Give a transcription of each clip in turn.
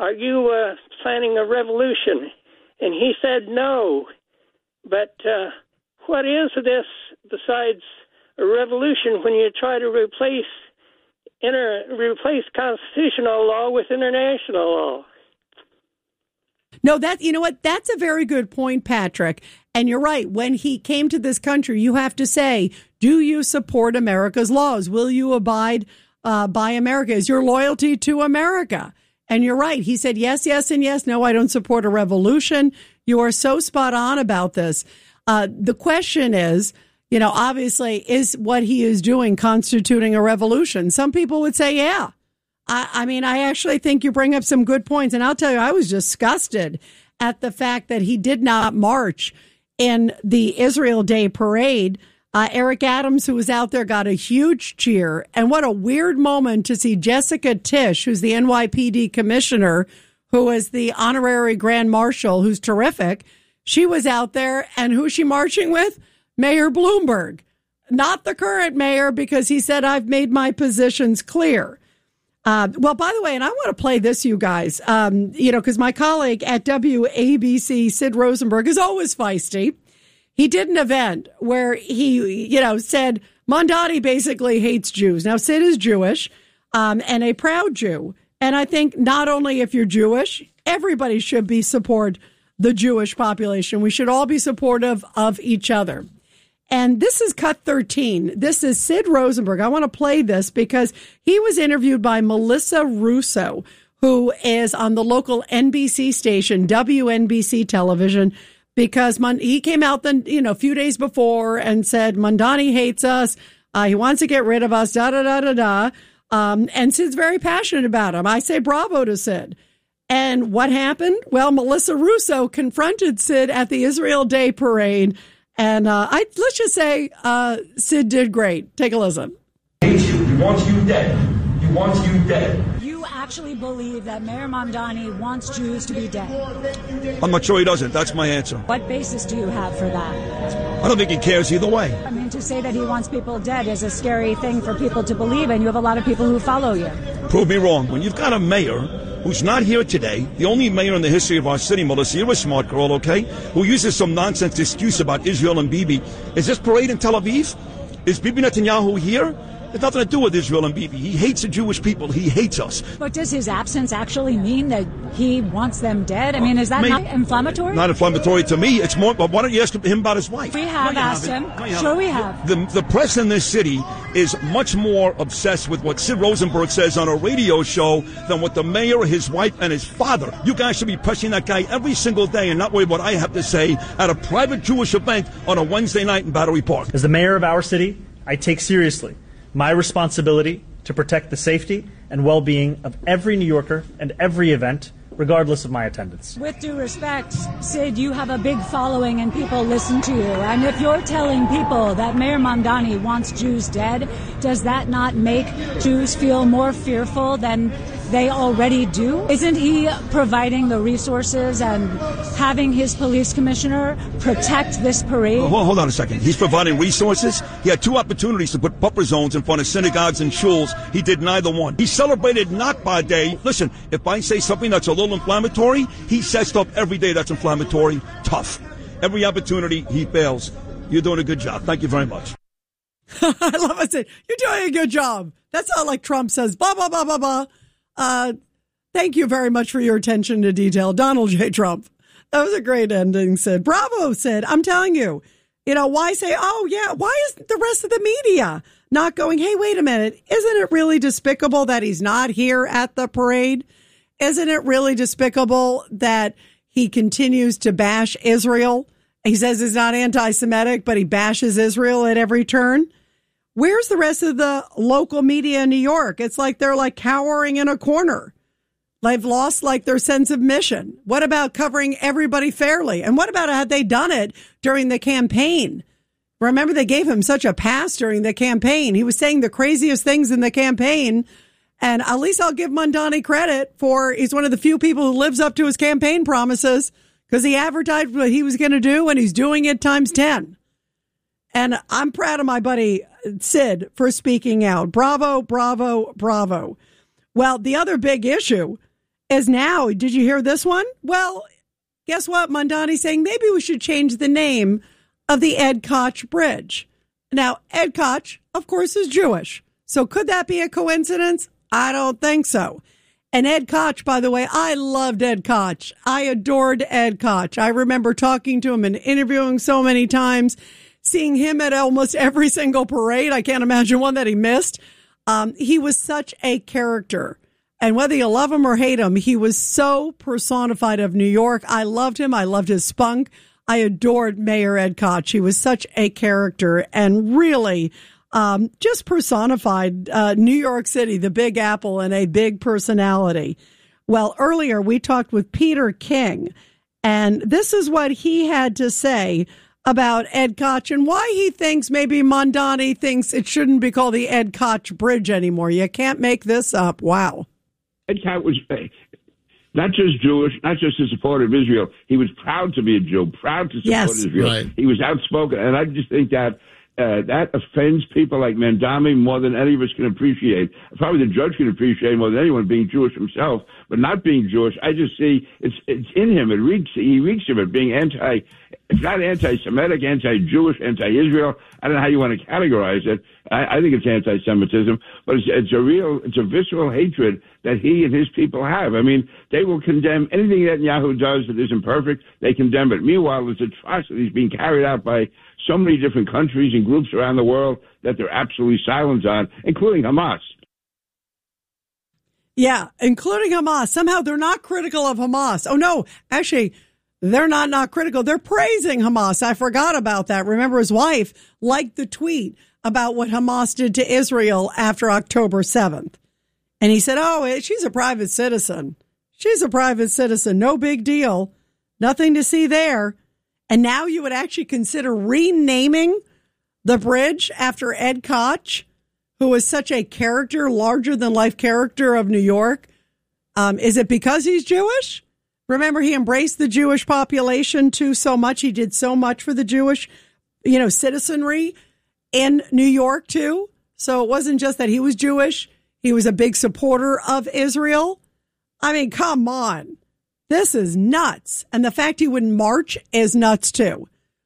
are you planning a revolution? And he said no. But what is this besides a revolution when you try to replace constitutional law with international law? No, you know what? That's a very good point, Patrick. And you're right. When he came to this country, you have to say, do you support America's laws? Will you abide by America? Is your loyalty to America? And you're right. He said yes, yes, and yes. No, I don't support a revolution. You are so spot on about this. The question is, obviously, is what he is doing constituting a revolution? Some people would say, yeah. I actually think you bring up some good points. And I'll tell you, I was disgusted at the fact that he did not march in the Israel Day parade. Eric Adams, who was out there, got a huge cheer. And what a weird moment to see Jessica Tisch, who's the NYPD commissioner, who is the honorary grand marshal, who's terrific. She was out there. And who's she marching with? Mayor Bloomberg. Not the current mayor, because he said, I've made my positions clear. Well, by the way, and I want to play this, you guys, because my colleague at WABC, Sid Rosenberg, is always feisty. He did an event where he, said Mondani basically hates Jews. Now, Sid is Jewish and a proud Jew. And I think not only if you're Jewish, everybody should be support the Jewish population. We should all be supportive of each other. And this is cut 13. This is Sid Rosenberg. I want to play this because he was interviewed by Melissa Russo, who is on the local NBC station, WNBC television, because he came out a few days before and said, Mondani hates us. He wants to get rid of us, da-da-da-da-da. And Sid's very passionate about him. I say bravo to Sid. And what happened? Well, Melissa Russo confronted Sid at the Israel Day parade. And let's just say Sid did great. Take a listen. He hates you. He wants you dead. He wants you dead. You actually believe that Mayor Mondani wants Jews to be dead? I'm not sure he doesn't. That's my answer. What basis do you have for that? I don't think he cares either way. I mean, to say that he wants people dead is a scary thing for people to believe, and you have a lot of people who follow you. Prove me wrong. When you've got a mayor who's not here today, the only mayor in the history of our city, Melissa, you're a smart girl, okay, who uses some nonsense excuse about Israel and Bibi. Is this parade in Tel Aviv? Is Bibi Netanyahu here? It's nothing to do with Israel and Bibi. He hates the Jewish people. He hates us. But does his absence actually mean that he wants them dead? I mean, is that not inflammatory? Not inflammatory to me. It's more, but why don't you ask him about his wife? We have asked him. Sure we have. The press in this city is much more obsessed with what Sid Rosenberg says on a radio show than what the mayor, his wife, and his father. You guys should be pressing that guy every single day and not worry what I have to say at a private Jewish event on a Wednesday night in Battery Park. As the mayor of our city, I take seriously my responsibility to protect the safety and well-being of every New Yorker and every event, regardless of my attendance. With due respect, Sid, you have a big following and people listen to you. And if you're telling people that Mayor Mondani wants Jews dead, does that not make Jews feel more fearful than they already do? Isn't he providing the resources and having his police commissioner protect this parade? Well, hold on a second. He's providing resources. He had two opportunities to put buffer zones in front of synagogues and shuls. He did neither one. He celebrated Nakba Day. Listen, if I say something that's a little inflammatory, he says stuff every day that's inflammatory. Tough. Every opportunity, he fails. You're doing a good job. Thank you very much. I love it. You're doing a good job. That's not like Trump says, blah, blah, blah, blah, blah. Thank you very much for your attention to detail. Donald J. Trump. That was a great ending, Sid. Bravo, Sid. I'm telling you, why say, oh, yeah, why is the rest of the media not going, hey, wait a minute. Isn't it really despicable that he's not here at the parade? Isn't it really despicable that he continues to bash Israel? He says he's not anti-Semitic, but he bashes Israel at every turn. Where's the rest of the local media in New York? It's like they're like cowering in a corner. They've lost like their sense of mission. What about covering everybody fairly? And what about had they done it during the campaign? Remember, they gave him such a pass during the campaign. He was saying the craziest things in the campaign. And at least I'll give Mondani credit for he's one of the few people who lives up to his campaign promises because he advertised what he was going to do and he's doing it times 10. And I'm proud of my buddy Sid for speaking out. Bravo, bravo, bravo. Well, the other big issue is now, did you hear this one? Well, guess what? Mamdani's saying maybe we should change the name of the Ed Koch Bridge. Now, Ed Koch, of course, is Jewish. So could that be a coincidence? I don't think so. And Ed Koch, by the way, I loved Ed Koch. I adored Ed Koch. I remember talking to him and interviewing so many times, seeing him at almost every single parade. I can't imagine one that he missed. He was such a character. And whether you love him or hate him, he was so personified of New York. I loved him. I loved his spunk. I adored Mayor Ed Koch. He was such a character and really just personified New York City, the Big Apple, and a big personality. Well, earlier we talked with Peter King, and this is what he had to say about Ed Koch and why he thinks maybe Mamdani thinks it shouldn't be called the Ed Koch Bridge anymore. You can't make this up. Wow. Ed Koch was not just Jewish, not just a supporter of Israel. He was proud to be a Jew, proud to support Israel. Right. He was outspoken, and I just think that that offends people like Mamdani more than any of us can appreciate. Probably the judge can appreciate more than anyone, being Jewish himself, but not being Jewish. I just see it's in him. He reeks of it, being it's not anti-Semitic, anti-Jewish, anti-Israel. I don't know how you want to categorize it. I think it's anti-Semitism, but it's a visceral hatred that he and his people have. I mean, they will condemn anything Netanyahu does that isn't perfect. They condemn it. Meanwhile, there's atrocities being carried out by so many different countries and groups around the world that they're absolutely silent on, including Hamas. Yeah, including Hamas. Somehow they're not critical of Hamas. Oh, no, actually, they're not critical. They're praising Hamas. I forgot about that. Remember, his wife liked the tweet about what Hamas did to Israel after October 7th. And he said, oh, she's a private citizen. She's a private citizen. No big deal. Nothing to see there. And now you would actually consider renaming the bridge after Ed Koch, who was such a character, larger than life character of New York. Is it because he's Jewish? Remember, he embraced the Jewish population too so much. He did so much for the Jewish, citizenry in New York too. So it wasn't just that he was Jewish. He was a big supporter of Israel. I mean, come on. This is nuts. And the fact he wouldn't march is nuts too.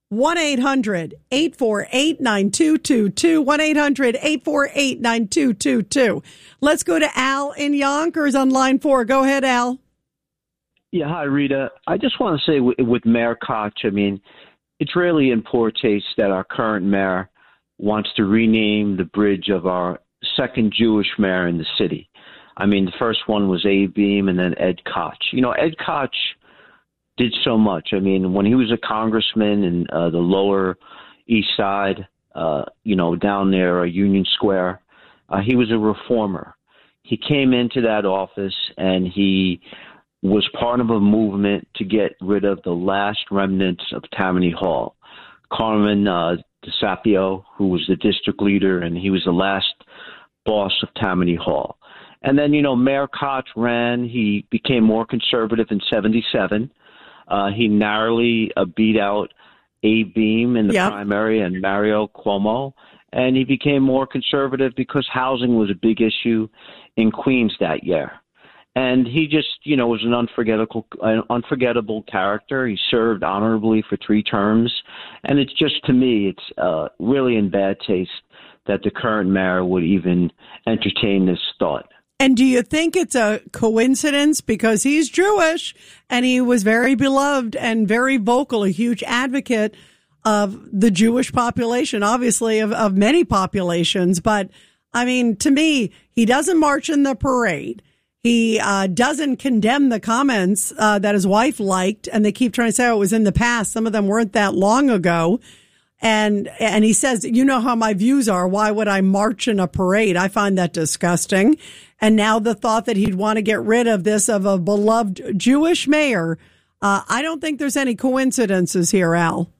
1-800-848-9222. 1-800-848-9222. Let's go to Al in Yonkers on line 4. Go ahead, Al. Yeah, hi, Rita. I just want to say with Mayor Koch, I mean, it's really in poor taste that our current mayor wants to rename the bridge of our second Jewish mayor in the city. I mean, the first one was Abe Beame and then Ed Koch. Ed Koch did so much. I mean, when he was a congressman in the Lower East Side, down there, Union Square, he was a reformer. He came into that office and he was part of a movement to get rid of the last remnants of Tammany Hall. Carmen DeSapio, who was the district leader, and he was the last boss of Tammany Hall. And then, Mayor Koch ran. He became more conservative in 1977. He narrowly beat out Abe Beame in the primary and Mario Cuomo. And he became more conservative because housing was a big issue in Queens that year. And he just, was an unforgettable character. He served honorably for 3 terms. And it's just, to me, it's really in bad taste that the current mayor would even entertain this thought. And do you think it's a coincidence because he's Jewish and he was very beloved and very vocal, a huge advocate of the Jewish population, obviously of many populations. But I mean, to me, he doesn't march in the parade. He doesn't condemn the comments that his wife liked. And they keep trying to say, oh, it was in the past. Some of them weren't that long ago. And he says, you know how my views are. Why would I march in a parade? I find that disgusting. And now the thought that he'd want to get rid of a beloved Jewish mayor, I don't think there's any coincidences here, Al.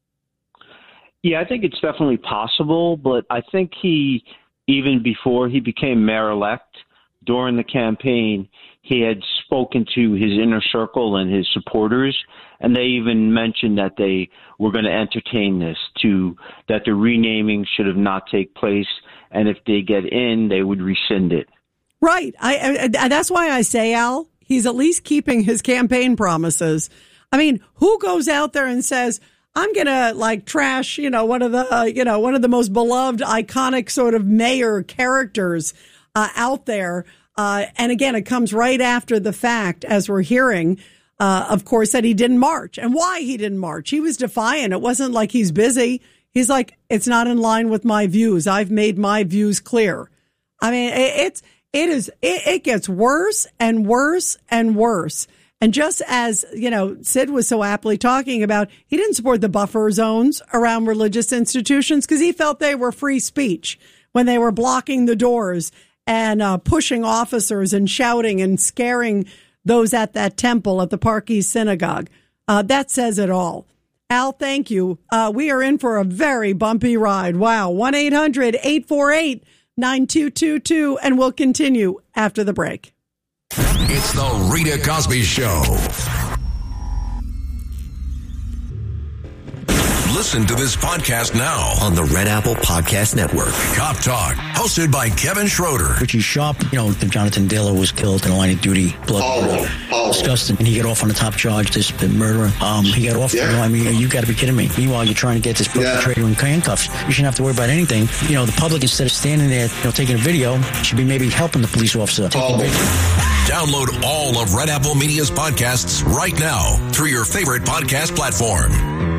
Yeah, I think it's definitely possible, but I think he, even before he became mayor-elect, during the campaign, he had spoken to his inner circle and his supporters, and they even mentioned that they were going to entertain this, that the renaming should have not take place, and if they get in, they would rescind it. Right. I that's why I say, Al, he's at least keeping his campaign promises. I mean, who goes out there and says, I'm going to trash, one of the most beloved, iconic sort of mayor characters out there. And again, it comes right after the fact, as we're hearing, of course, that he didn't march. And why he didn't march. He was defiant. It wasn't like he's busy. He's like, it's not in line with my views. I've made my views clear. I mean, it gets worse and worse and worse. And just as, Sid was so aptly talking about, he didn't support the buffer zones around religious institutions because he felt they were free speech when they were blocking the doors and pushing officers and shouting and scaring those at that temple at the Park East Synagogue. That says it all. Al, thank you. We are in for a very bumpy ride. Wow. 1-800-848-9222. And we'll continue after the break. It's the Rita Cosby Show. Listen to this podcast now on the Red Apple Podcast Network. Cop Talk, hosted by Kevin Schroeder. Richie Sharp, Jonathan Diller was killed in the line of duty. Blood. Disgusting. And he got off on the top charge, this murderer. He got off. I mean, you got to be kidding me. Meanwhile, you're trying to get this perpetrator in handcuffs. You shouldn't have to worry about anything. The public, instead of standing there, taking a video, should be maybe helping the police officer. Download all of Red Apple Media's podcasts right now through your favorite podcast platform.